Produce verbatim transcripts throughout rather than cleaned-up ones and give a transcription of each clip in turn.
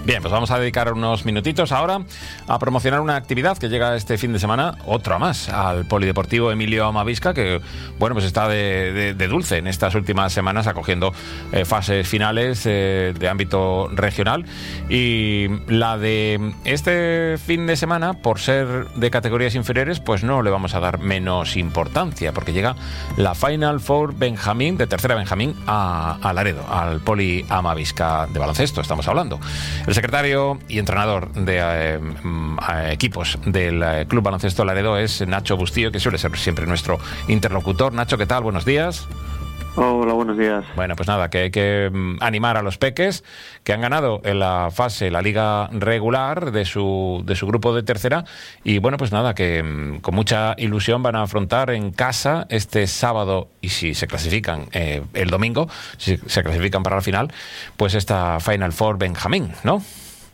Bien, pues vamos a dedicar unos minutitos ahora a promocionar una actividad que llega este fin de semana, otra más, al Polideportivo Emilio Amavisca, que, bueno, pues está de, de, de dulce en estas últimas semanas, acogiendo eh, fases finales eh, de ámbito regional. Y la de este fin de semana, por ser de categorías inferiores, pues no le vamos a dar menos importancia, porque llega la Final Four Benjamín, de tercera Benjamín, a, a Laredo, al Poli Amavisca de baloncesto, estamos hablando. El secretario y entrenador de eh, equipos del eh, Club Baloncesto Laredo es Nacho Bustillo, que suele ser siempre nuestro interlocutor. Nacho, ¿qué tal? Buenos días. Hola, buenos días. Bueno, pues nada, que hay que um, animar a los peques que han ganado en la fase, la liga regular de su, de su grupo de tercera, y bueno, pues nada, que um, con mucha ilusión van a afrontar en casa este sábado, y si se clasifican eh, el domingo, si se clasifican para la final, pues esta Final Four Benjamín, ¿no?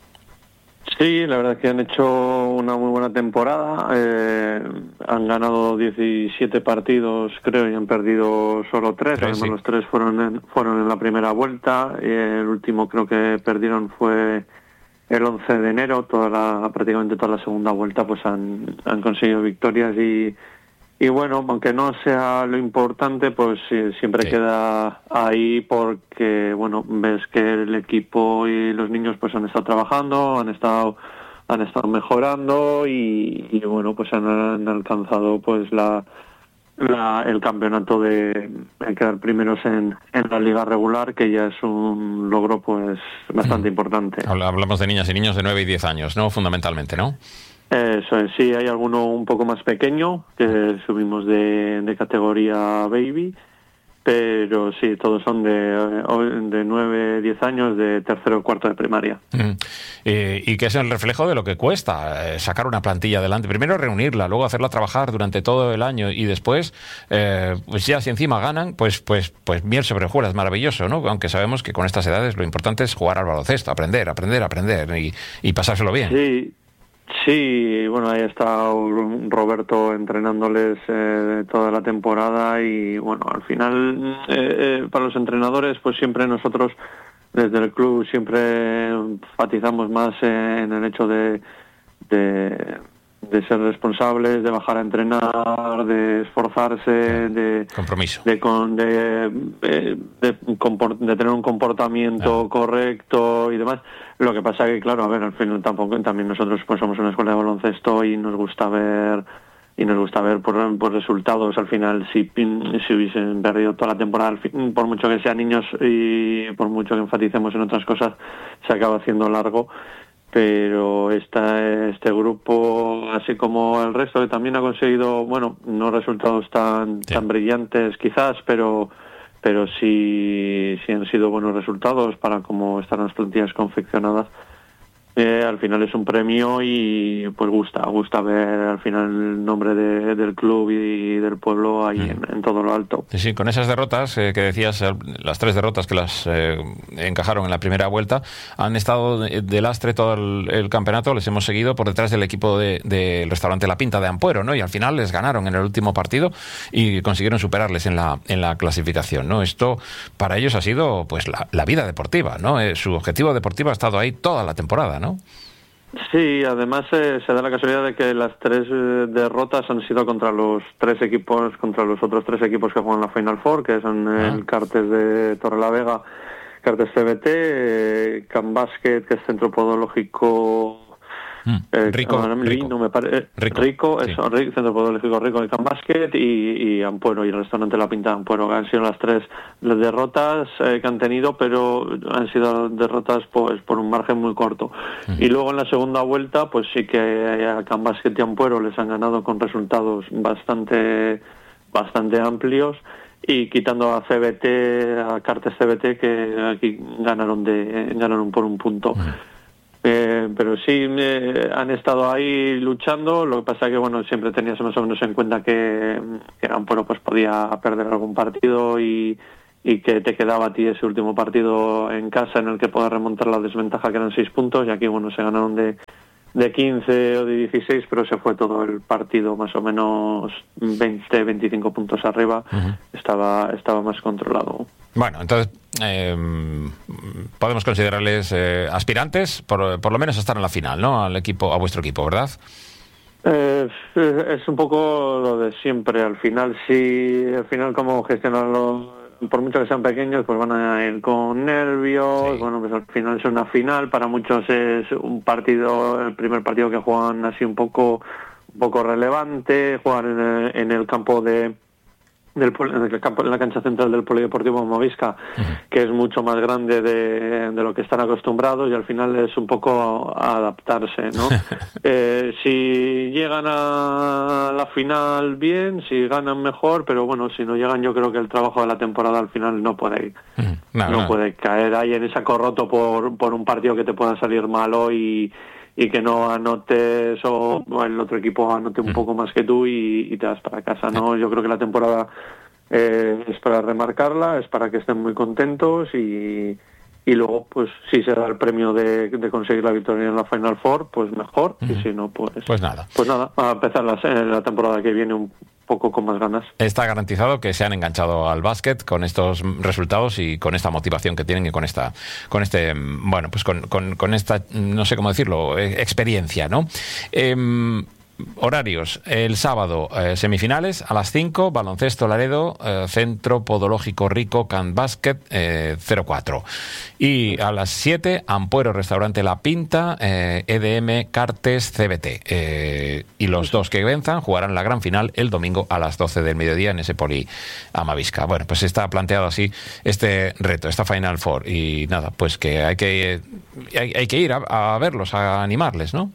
Sí, la verdad es que han hecho una muy buena temporada. Eh, han ganado diecisiete partidos, creo, y han perdido solo tres. tres Además, sí. Los tres fueron en, fueron en la primera vuelta. El último creo que perdieron fue el once de enero. Toda la, prácticamente toda la segunda vuelta pues han, han conseguido victorias y Y bueno, aunque no sea lo importante, pues sí, siempre sí. queda ahí porque, bueno, ves que el equipo y los niños pues han estado trabajando, han estado han estado mejorando y, y bueno, pues han, han alcanzado pues la, la el campeonato de, de quedar primeros en, en la liga regular, que ya es un logro pues bastante mm. importante. Hablamos de niñas y niños de nueve y diez años, ¿no? Fundamentalmente, ¿no? Eso es, sí, hay alguno un poco más pequeño, que subimos de, de categoría baby, pero sí, todos son de, de nueve, diez años, de tercero o cuarto de primaria. Mm. Eh, y que es el reflejo de lo que cuesta eh, sacar una plantilla adelante. Primero reunirla, luego hacerla trabajar durante todo el año y después, eh, pues ya si encima ganan, pues pues pues miel sobre hojuelas, maravilloso, ¿no? Aunque sabemos que con estas edades lo importante es jugar al baloncesto, aprender, aprender, aprender y, y pasárselo bien. Sí. Sí, bueno, ahí está Roberto entrenándoles eh, toda la temporada y bueno, al final eh, eh, para los entrenadores pues siempre nosotros desde el club siempre enfatizamos más eh, en el hecho de, de de ser responsables, de bajar a entrenar, de esforzarse, de compromiso, de con, de, de, de, comport, de tener un comportamiento ah. correcto y demás. Lo que pasa que claro, a ver, al final tampoco también nosotros pues somos una escuela de baloncesto y nos gusta ver y nos gusta ver por, por resultados. Al final, si si hubiesen perdido toda la temporada, por mucho que sean niños y por mucho que enfaticemos en otras cosas, se acaba haciendo largo. Pero esta, este grupo, así como el resto, que también ha conseguido, bueno, no resultados tan sí. tan brillantes quizás, pero pero sí, sí han sido buenos resultados para cómo están las plantillas confeccionadas. Eh, al final es un premio y pues gusta, gusta ver al final el nombre de, del club y del pueblo ahí mm. en, en todo lo alto. Sí, sí, con esas derrotas eh, que decías, las tres derrotas que las eh, encajaron en la primera vuelta, han estado de, de lastre todo el, el campeonato, les hemos seguido por detrás del equipo del de, de restaurante La Pinta de Ampuero, ¿no? Y al final les ganaron en el último partido y consiguieron superarles en la en la clasificación, ¿no? Esto para ellos ha sido pues la, la vida deportiva, ¿no? Eh, su objetivo deportivo ha estado ahí toda la temporada, ¿no? Sí, además eh, se da la casualidad de que las tres eh, derrotas han sido contra los tres equipos, contra los otros tres equipos que juegan la Final Four, que son ah. el Cartes de Torrelavega, Cartes C B T, eh, Can Basket, que es Centro Podológico Mm. Eh, rico, no, rico. No me pare... rico, rico sí. Eso, rico, Centro Podológico Rico de Can Basket y, y Ampuero y el restaurante La Pinta de Ampuero, que han sido las tres las derrotas eh, que han tenido, pero han sido derrotas pues por un margen muy corto. Mm. Y luego en la segunda vuelta, pues sí que a Can Basket y Ampuero les han ganado con resultados bastante bastante amplios. Y quitando a C B T, a Cartes C B T, que aquí ganaron de ganaron por un punto. Mm. Eh, pero sí eh, han estado ahí luchando. Lo que pasa es que bueno, siempre tenías más o menos en cuenta que, que Ampuero pues podía perder algún partido y, y que te quedaba a ti ese último partido en casa en el que poder remontar la desventaja, que eran seis puntos, y aquí bueno se ganaron de de quince o de dieciséis, pero se fue todo el partido más o menos veinte, veinticinco puntos arriba. Uh-huh. estaba estaba más controlado. Bueno, entonces eh, podemos considerarles eh, aspirantes, por, por lo menos a estar en la final, ¿no? Al equipo, a vuestro equipo, ¿verdad? Eh, es un poco lo de siempre. Al final, sí, al final cómo gestionarlo, por mucho que sean pequeños, pues van a ir con nervios. Sí. Bueno, pues al final es una final. Para muchos es un partido, el primer partido que juegan así un poco, un poco relevante. Juegan en el, en el campo de del en el campo, en la cancha central del Polideportivo Amavisca, uh-huh. que es mucho más grande de, de lo que están acostumbrados, y al final es un poco adaptarse, ¿no? eh, si llegan a la final bien, si ganan mejor, pero bueno, si no llegan, yo creo que el trabajo de la temporada al final no puede uh-huh. no, no, no puede caer ahí en saco roto por, por un partido que te pueda salir malo y y que no anotes o, o el otro equipo anote un poco más que tú y, y te vas para casa, ¿no? Yo creo que la temporada eh, es para remarcarla, es para que estén muy contentos y, y luego, pues, si se da el premio de, de conseguir la victoria en la Final Four, pues mejor, uh-huh. y si no, pues... Pues nada. Pues nada, a empezar la, la temporada que viene un poco con más ganas. Está garantizado que se han enganchado al básquet con estos resultados y con esta motivación que tienen y con esta, con este, bueno, pues con, con, con esta, no sé cómo decirlo, experiencia, ¿no? Eh, horarios, el sábado eh, semifinales a las cinco, Baloncesto Laredo, eh, Centro Podológico Rico Can Basket eh, cero cuatro, y a las siete Ampuero Restaurante La Pinta, eh, E D M Cartes C B T, eh, y los dos que venzan jugarán la gran final el domingo a las doce del mediodía en ese Poli Amavisca. Bueno, pues está planteado así este reto, esta Final Four, y nada, pues que hay que hay, hay que ir a, a verlos, a animarles, ¿no?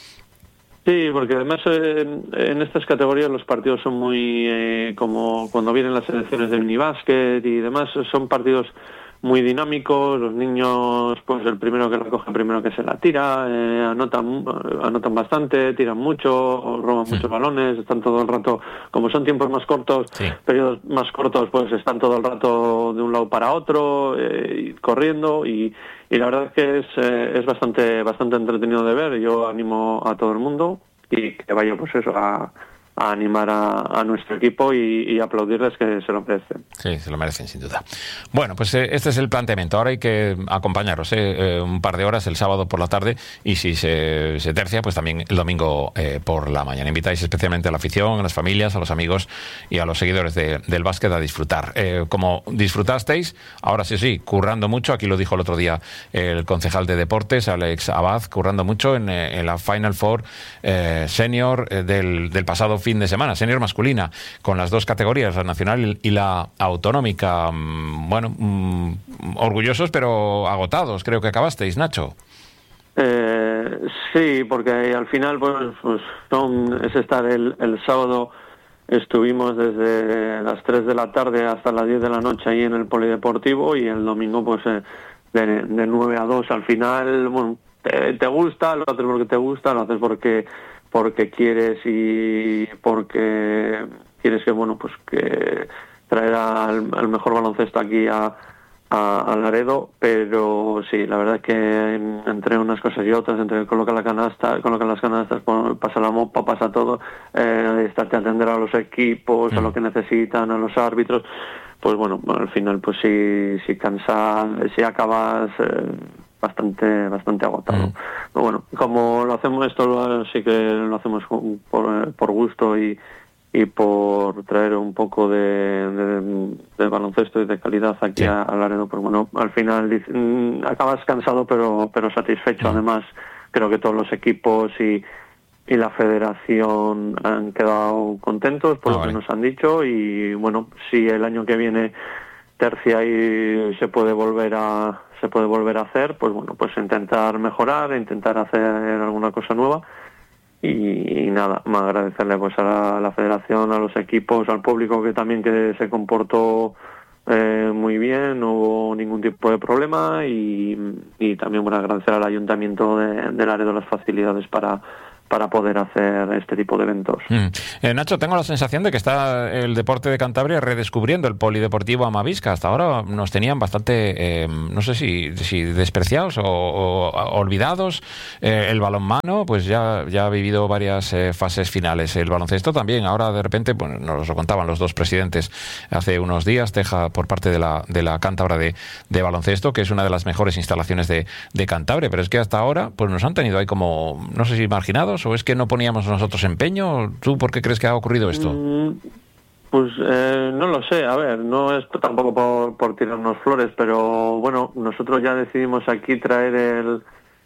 Sí, porque además eh, en estas categorías los partidos son muy, eh, como cuando vienen las selecciones de minibásquet y demás, son partidos muy dinámicos. Los niños, pues el primero que la coge, el primero que se la tira, eh, anotan anotan bastante, tiran mucho, roban sí. muchos balones, están todo el rato, como son tiempos más cortos, sí. periodos más cortos, pues están todo el rato de un lado para otro, eh, corriendo y... Y la verdad es que es, eh, es bastante bastante entretenido de ver. Yo animo a todo el mundo y que vaya, pues eso, a, a animar a, a nuestro equipo y, y aplaudirles, que se lo merecen. Sí, se lo merecen, sin duda. Bueno, pues eh, este es el planteamiento. Ahora hay que acompañaros eh, eh, un par de horas el sábado por la tarde, y si se, se tercia, pues también el domingo eh, por la mañana. Invitáis especialmente a la afición, a las familias, a los amigos y a los seguidores de, del básquet a disfrutar. Eh, como disfrutasteis, ahora sí, sí, currando mucho. Aquí lo dijo el otro día el concejal de deportes, Alex Abad, currando mucho en, en la Final Four eh, senior eh, del, del pasado fin fin de semana, senior masculina, con las dos categorías, la nacional y la autonómica. Bueno, mmm, orgullosos pero agotados, creo que acabasteis, Nacho. Eh, sí, porque al final pues, pues son, es estar el, el sábado, estuvimos desde las tres de la tarde hasta las diez de la noche ahí en el Polideportivo, y el domingo pues eh, de, de nueve a dos. Al final, bueno, te, te gusta, lo haces porque te gusta, lo haces porque porque quieres y porque quieres que, bueno, pues que traer al, al mejor baloncesto aquí a, a, a Laredo, pero sí, la verdad es que entre unas cosas y otras, entre colocar la canasta, colocar las canastas, pasa la mopa, pasa todo, eh, estarte a atender a los equipos, a lo que necesitan, a los árbitros, pues bueno, al final pues sí, sí cansa, si acabas eh, bastante bastante agotado. Mm. Pero bueno, como lo hacemos esto, sí que lo hacemos por, por gusto y, y por traer un poco de, de, de baloncesto y de calidad aquí, sí, a, a Laredo, pues bueno, al final mm, acabas cansado pero pero satisfecho. Mm. Además, creo que todos los equipos y y la federación han quedado contentos por ah, lo vale. que nos han dicho, y bueno, si el año que viene tercia y se puede volver a se puede volver a hacer, pues bueno, pues intentar mejorar, intentar hacer alguna cosa nueva, y, y nada, más agradecerle pues a la, a la federación, a los equipos, al público que también que se comportó eh, muy bien, no hubo ningún tipo de problema, y, y también bueno, agradecer al ayuntamiento de, de Laredo las facilidades para para poder hacer este tipo de eventos. Mm. Eh, Nacho, tengo la sensación de que está el deporte de Cantabria redescubriendo el polideportivo Amavisca. Hasta ahora nos tenían bastante, eh, no sé si, si despreciados o, o, o olvidados. Eh, el balonmano, pues ya, ya ha vivido varias eh, fases finales. El baloncesto también. Ahora de repente, bueno, nos lo contaban los dos presidentes hace unos días, Teja por parte de la, de la Cántabra de, de baloncesto, que es una de las mejores instalaciones de, de Cantabria. Pero es que hasta ahora, pues nos han tenido ahí como, no sé si marginados, o es que no poníamos nosotros empeño. ¿Tú por qué crees que ha ocurrido esto? Mm, pues eh, no lo sé, a ver, no es tampoco por, por tirarnos flores, pero bueno, nosotros ya decidimos aquí traer el,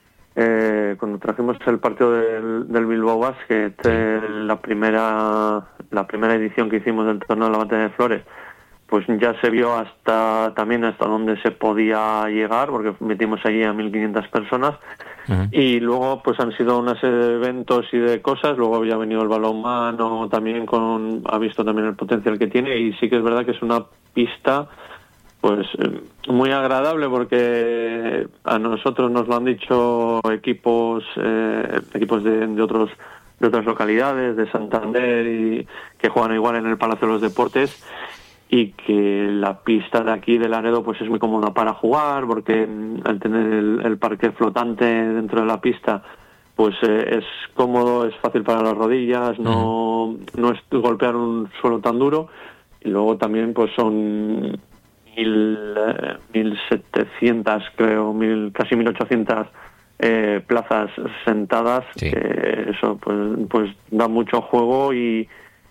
eh, cuando trajimos el partido del, del Bilbao Basket, eh, la primera la primera edición que hicimos del torneo de la Batalla de Flores, pues ya se vio hasta también hasta donde se podía llegar, porque metimos allí a mil quinientas personas. Uh-huh. Y luego pues han sido una serie de eventos y de cosas. Luego había venido el balonmano también, con ha visto también el potencial que tiene, y sí que es verdad que es una pista pues muy agradable, porque a nosotros nos lo han dicho equipos eh, equipos de, de otros de otras localidades, de Santander, y que juegan igual en el Palacio de los Deportes, y que la pista de aquí de Laredo pues es muy cómoda para jugar, porque al tener el, el parque flotante dentro de la pista pues eh, es cómodo, es fácil para las rodillas, no, no es golpear un suelo tan duro, y luego también pues son mil, eh, mil setecientas creo, mil, casi mil ochocientas eh, plazas sentadas, sí. Que eso pues, pues da mucho juego, y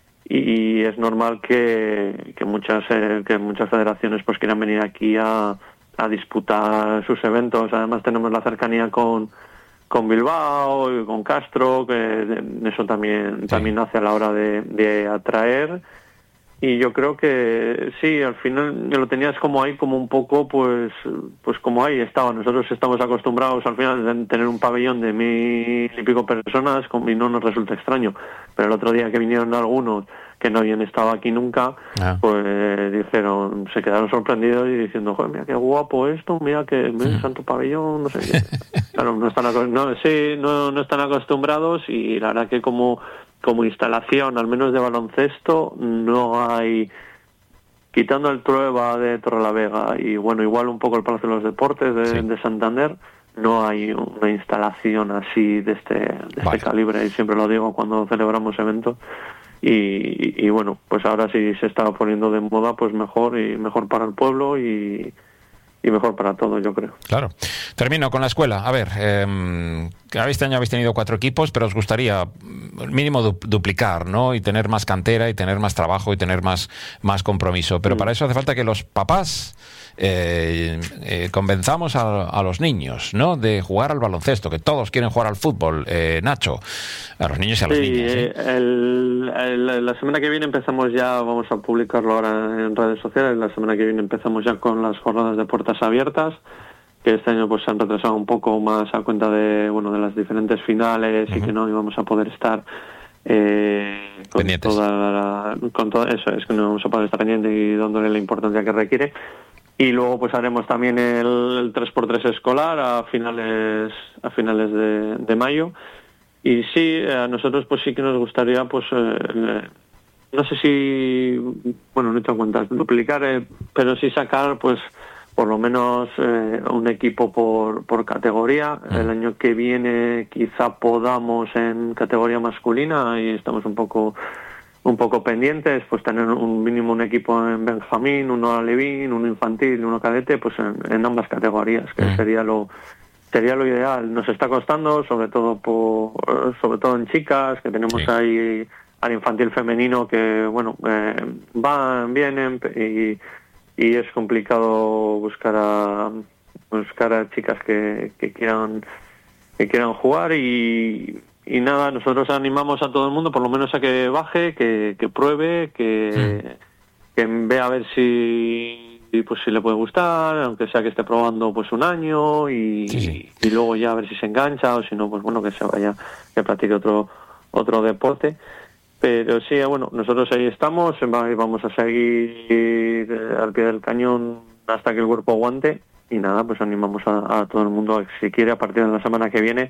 y es normal que, que muchas eh, que muchas federaciones pues quieran venir aquí a, a disputar sus eventos. Además tenemos la cercanía con con Bilbao y con Castro, que eso también sí. también hace a la hora de, de atraer. Y yo creo que sí, al final lo tenías como ahí, como un poco, pues pues como ahí estaba. Nosotros estamos acostumbrados al final de tener un pabellón de mil y pico personas, y no nos resulta extraño. Pero el otro día que vinieron algunos que no habían estado aquí nunca, ah. pues dijeron, se quedaron sorprendidos y diciendo, joder, mira qué guapo esto, mira que mira el santo pabellón, no sé qué. Claro, no están, no, sí, no, no están acostumbrados, y la verdad que como... como instalación, al menos de baloncesto, no hay, quitando el Trueba de Torrelavega y bueno, igual un poco el Palacio de los Deportes de, sí. de Santander, no hay una instalación así de este, de vale. este calibre, y siempre lo digo cuando celebramos eventos. Y, y, y bueno, pues ahora sí se está poniendo de moda, pues mejor, y mejor para el pueblo y y mejor para todos, yo creo. Claro. Termino con la escuela. A ver, eh, este año habéis tenido cuatro equipos, pero os gustaría mínimo du- duplicar, ¿no? Y tener más cantera, y tener más trabajo, y tener más, más compromiso. Pero mm. para eso hace falta que los papás eh, eh, convenzamos a, a los niños, ¿no? De jugar al baloncesto, que todos quieren jugar al fútbol, eh, Nacho. A los niños y a los sí, niños. ¿eh? El, el, la semana que viene empezamos ya, vamos a publicarlo ahora en redes sociales, la semana que viene empezamos ya con las jornadas de puertas abiertas, que este año pues se han retrasado un poco más a cuenta de bueno de las diferentes finales, uh-huh. y que no íbamos a poder estar eh, con pendientes. toda la, con todo eso, es que no vamos a poder estar pendientes y dándole la importancia que requiere. Y luego pues haremos también el, el tres por tres escolar a finales a finales de, de mayo. Y sí, a nosotros pues sí que nos gustaría, pues eh, no sé si, bueno, no he hecho cuentas, duplicar, eh, pero sí sacar pues por lo menos eh, un equipo por, por categoría. Mm. El año que viene quizá podamos en categoría masculina, y estamos un poco un poco pendientes, pues tener un mínimo un equipo en Benjamín, uno alevín, uno infantil, uno cadete, pues en, en ambas categorías, que mm. sería lo sería lo ideal. Nos está costando, sobre todo por, sobre todo en chicas, que tenemos sí. ahí al infantil femenino que bueno eh, van, vienen, y, y es complicado buscar a buscar a chicas que, que quieran que quieran jugar, y y nada, nosotros animamos a todo el mundo por lo menos a que baje, que, que pruebe, que, mm. que vea a ver si pues si le puede gustar, aunque sea que esté probando pues un año, y, sí, sí. y luego ya a ver si se engancha, o si no pues bueno que se vaya, que practique otro otro deporte. Pero sí, bueno, nosotros ahí estamos, vamos a seguir al pie del cañón hasta que el cuerpo aguante, y nada, pues animamos a, a todo el mundo a que si quiere a partir de la semana que viene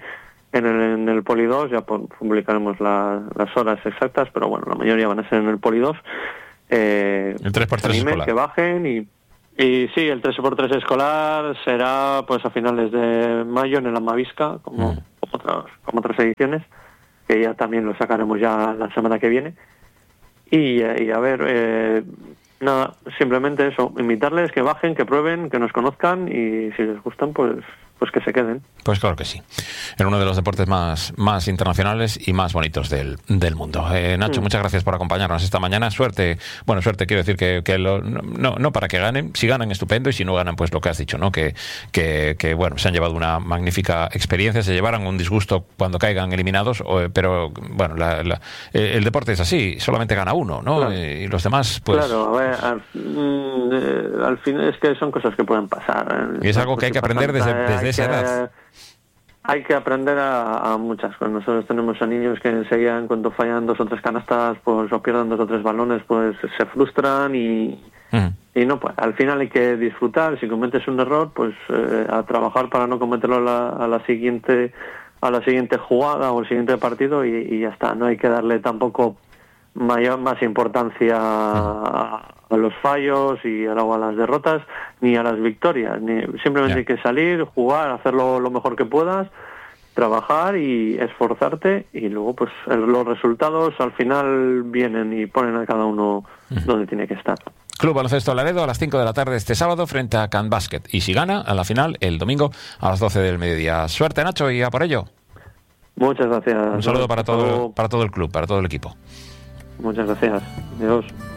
en el, en el Poli dos, ya publicaremos la, las horas exactas, pero bueno, la mayoría van a ser en el Poli dos. Eh, el tres por tres escolar. Que bajen y, y sí, el tres por tres escolar será pues a finales de mayo en el Amavisca, como, mm. como, otras, como otras ediciones, que ya también lo sacaremos ya la semana que viene. Y, y a ver, eh, nada, simplemente eso, invitarles, que bajen, que prueben, que nos conozcan y si les gustan, pues pues que se queden. Pues claro que sí. En uno de los deportes más, más internacionales y más bonitos del, del mundo. Eh, Nacho, mm. muchas gracias por acompañarnos esta mañana. Suerte, bueno, suerte quiero decir que, que lo, no, no para que ganen, si ganan estupendo y si no ganan, pues lo que has dicho, ¿no? Que, que, que bueno, se han llevado una magnífica experiencia, se llevarán un disgusto cuando caigan eliminados, o, pero bueno, la, la, el deporte es así, solamente gana uno, ¿no? Claro. Y los demás, pues... Claro, a ver, al, mm, al final es que son cosas que pueden pasar. Y es algo que hay que aprender desde, desde esa edad. Hay que aprender a, a muchas cosas. Nosotros tenemos a niños que enseguida, en cuanto fallan dos o tres canastas, pues o pierden dos o tres balones, pues se frustran y, mm. y no, pues al final hay que disfrutar. Si cometes un error, pues eh, a trabajar para no cometerlo a la, a la siguiente a la siguiente jugada o el siguiente partido y, y ya está. No hay que darle tampoco mayor más importancia a, a los fallos y luego a las derrotas ni a las victorias, ni simplemente yeah. hay que salir, jugar, hacerlo lo mejor que puedas, trabajar y esforzarte y luego pues los resultados al final vienen y ponen a cada uno uh-huh. donde tiene que estar. Club Baloncesto Laredo a las cinco de la tarde este sábado frente a Can Basket y si gana a la final el domingo a las doce del mediodía. Suerte, Nacho, y a por ello. Muchas gracias. Un saludo para todo, para todo el club, para todo el equipo. Muchas gracias. Adiós.